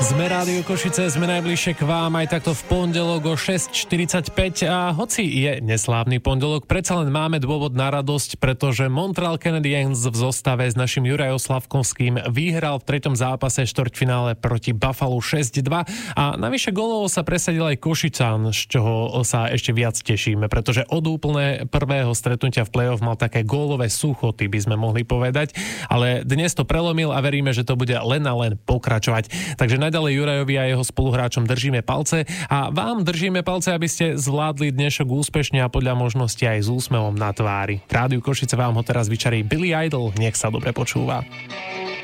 Sme Rádio Košice, sme najbližšie k vám aj takto v pondelok o 6.45 a hoci je neslávny pondelok, predsa len máme dôvod na radosť, pretože Montreal Canadiens v zostave s našim Jurajom Slavkovským vyhral v treťom zápase štvrťfinále proti Buffalo 6-2 a navyše gólov sa presadil aj Košicán, z čoho sa ešte viac tešíme, pretože od úplne prvého stretnutia v play-off mal také gólové súchoty, by sme mohli povedať, ale dnes to prelomil a veríme, že to bude len a len pokračovať. Takže naďalej Jurajovi a jeho spoluhráčom držíme palce a vám držíme palce, aby ste zvládli dnešok úspešne a podľa možnosti aj s úsmevom na tvári. V Rádiu Košice vám ho teraz vyčarí Billy Idol, nech sa dobre počúva.